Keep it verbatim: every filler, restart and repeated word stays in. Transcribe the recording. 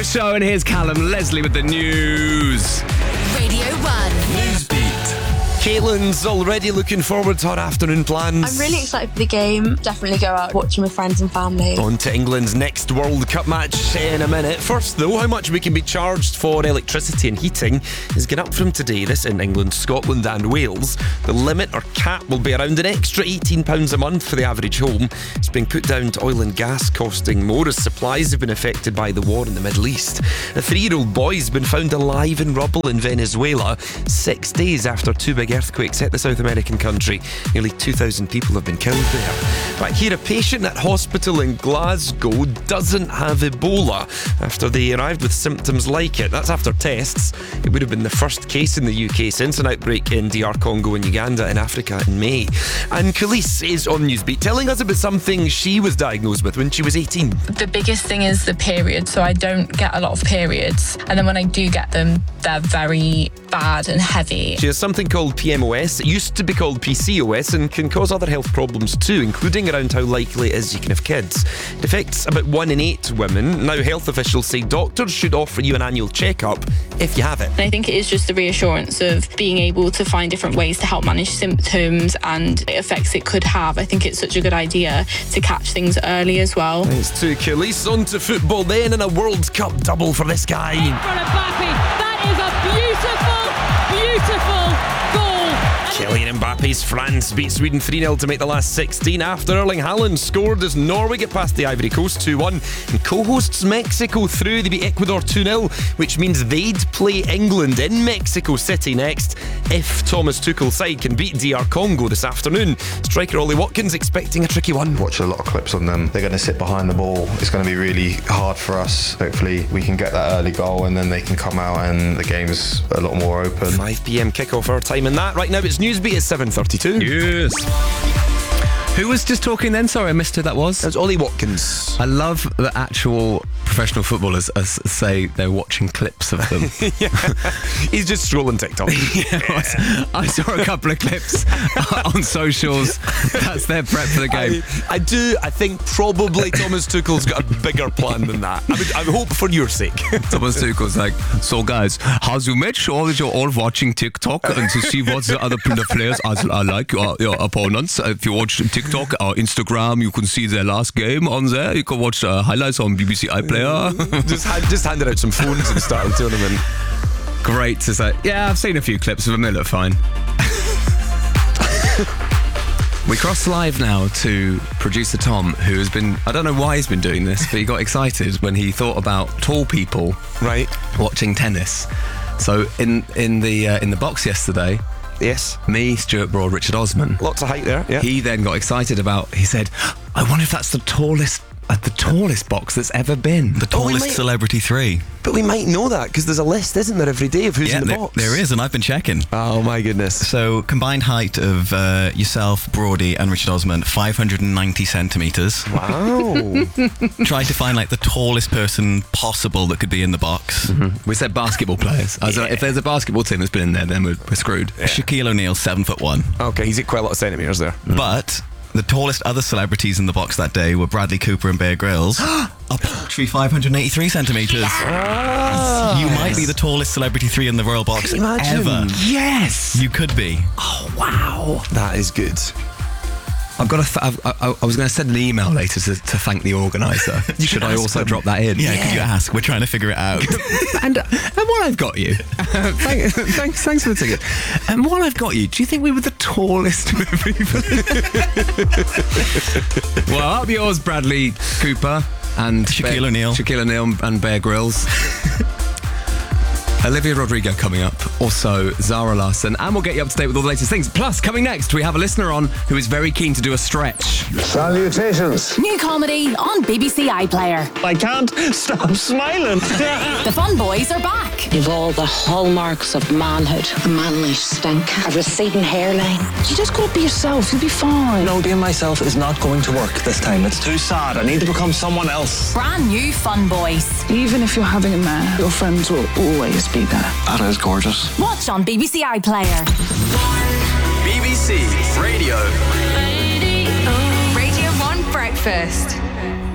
the show, and here's Callum Leslie with the news. Radio one. Newsbeat. Caitlin's already looking forward to her afternoon plans. I'm really excited for the game. Definitely go out watching with friends and family. On to England's next World Cup match in a minute. First, though, how much we can be charged for electricity and heating is going up from today. This in England, Scotland and Wales. The limit or cap will be around an extra eighteen pounds a month for the average home. It's being put down to oil and gas costing more as supplies have been affected by the war in the Middle East. A three-year-old boy has been found alive in rubble in Venezuela six days after two big earthquakes hit the South American country. Nearly two thousand people have been killed there. Back here, a patient at hospital in Glasgow doesn't have Ebola after they arrived with symptoms like it. That's after tests. It would have been the first case in the U K since an outbreak in D R Congo and Uganda in Africa in May. And Khalees is on Newsbeat telling us about something she was diagnosed with when she was eighteen. The biggest thing is the period, so I don't get a lot of periods. And then when I do get them, they're very bad and heavy. She has something called P M O S. It used to be called P C O S and can cause other health problems too, including around how likely it is you can have kids. It affects about one in eight women. Now, health officials say doctors should offer you an annual checkup if you have it. And I think it is just the reassurance of being able to find different ways to help manage symptoms and the effects it could have. I think it's such a good idea to catch things early as well. Thanks to Khalees. On to football then, and a World Cup double for this guy. In front of Mbappe. That is a beautiful, beautiful goal. Kylian Mbappe's France beat Sweden three nil to make the last sixteen after Erling Haaland scored as Norway get past the Ivory Coast two one. And co-hosts Mexico through. They beat Ecuador two nil, which means they'd play England in Mexico City next if Thomas Tuchel's side can beat D R Congo this afternoon. Striker Ollie Watkins expecting a tricky one. Watch a lot of clips on them. They're going to sit behind the ball. It's going to be really hard for us. Hopefully we can get that early goal and then they can come out and the game's a lot more open. five p.m. kickoff our time in that. Right now it's Newsbeat at seven thirty-two. Yes. Who was just talking then? Sorry, I missed who that was. That was Ollie Watkins. I love the actual professional footballers uh, say they're watching clips of them. Yeah. He's just scrolling TikTok. Yeah, yeah. I saw a couple of clips on socials. That's their prep for the game. I, I do. I think probably Thomas Tuchel's got a bigger plan than that. I would, I would hope for your sake. Thomas Tuchel's like, so guys, as you made sure that you're all watching TikTok and to see what the other the players are, are like, your, your opponents. If you watch TikTok or Instagram, you can see their last game on there. You can watch uh, highlights on B B C iPlayer. just, hand, just handed out some phones and started the tournament. Great to say. Yeah, I've seen a few clips of them. They look fine. We cross live now to producer Tom, who has been, I don't know why he's been doing this, but he got excited when he thought about tall people right watching tennis. So in in the uh, in the box yesterday, yes, me, Stuart Broad, Richard Osman. Lots of height there. Yeah. He then got excited about. He said, "I wonder if that's the tallest." At the tallest box that's ever been. The tallest oh, might, celebrity three. But we might know that because there's a list, isn't there, every day of who's yeah, in the there, box? there is, and I've been checking. Oh my goodness. So combined height of uh, yourself, Brody and Richard Osman, five hundred ninety centimetres. Wow. Try to find like the tallest person possible that could be in the box. Mm-hmm. We said basketball players. I was yeah. like, if there's a basketball team that's been in there, then we're, we're screwed. Yeah. Shaquille O'Neal, seven foot one. Okay, he's at quite a lot of centimetres there. Mm. But the tallest other celebrities in the box that day were Bradley Cooper and Bear Grylls. A paltry five hundred eighty-three centimetres. Yes. You might be the tallest celebrity three in the royal box ever. Yes. You could be. Oh, wow. That is good. I've got to. Th- I, I, I was going to send an email later to, to thank the organiser. Should I also them. drop that in? Yeah, yeah, could you ask? We're trying to figure it out. and and while I've got you, thank, thanks, thanks for the ticket. And while I've got you, do you think we were the tallest people? Well, up yours, Bradley Cooper and Shaquille Bear, O'Neal, Shaquille O'Neal and Bear Grylls. Olivia Rodrigo coming up, also Zara Larsson, and we'll get you up to date with all the latest things. Plus, coming next, we have a listener on who is very keen to do a stretch. Salutations. New comedy on B B C iPlayer. I can't stop smiling. The Fun Boys are back. You've all the hallmarks of manhood. A manly stink. A receding hairline. You just go be yourself, you'll be fine. No, being myself is not going to work this time. It's too sad. I need to become someone else. Brand new Fun Boys. Even if you're having a man, your friends will always be there. That is gorgeous. Watch on B B C iPlayer. B B C Radio. Radio one Breakfast.